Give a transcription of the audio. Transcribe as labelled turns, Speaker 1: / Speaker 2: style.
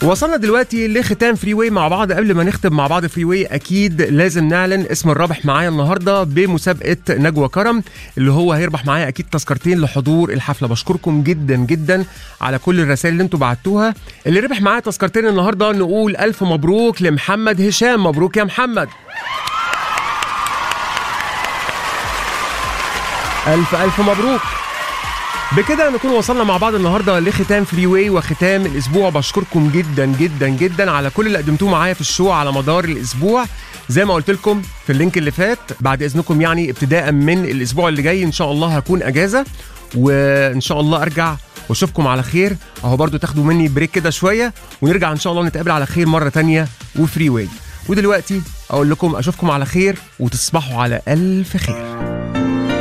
Speaker 1: وصلنا دلوقتي لختام فري واي مع بعض. قبل ما نختم مع بعض فري واي اكيد لازم نعلن اسم الرابح معايا النهارده بمسابقه نجوى كرم، اللي هو هيربح معايا اكيد تذكرتين لحضور الحفله. بشكركم جدا جدا على كل الرسائل اللي انتوا بعتوها. اللي ربح معايا تذكرتين النهارده نقول الف مبروك لمحمد هشام. مبروك يا محمد، الف مبروك. بكده نكون وصلنا مع بعض النهارده لختام فري واي وختام الاسبوع. بشكركم جدا جدا جدا على كل اللي قدمتوه معايا في الشو على مدار الاسبوع. زي ما قلت لكم في اللينك اللي فات، بعد اذنكم يعني ابتداء من الاسبوع اللي جاي ان شاء الله هكون اجازه، وان شاء الله ارجع واشوفكم على خير. اهو برضو تاخدوا مني بريك كده شويه ونرجع ان شاء الله نتقابل على خير مره تانية وفري واي. ودلوقتي اقول لكم اشوفكم على خير وتصبحوا على الف خير.